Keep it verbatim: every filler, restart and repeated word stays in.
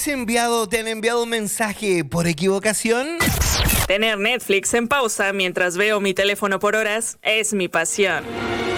has enviado, te han enviado un mensaje por equivocación? Tener Netflix en pausa mientras veo mi teléfono por horas es mi pasión.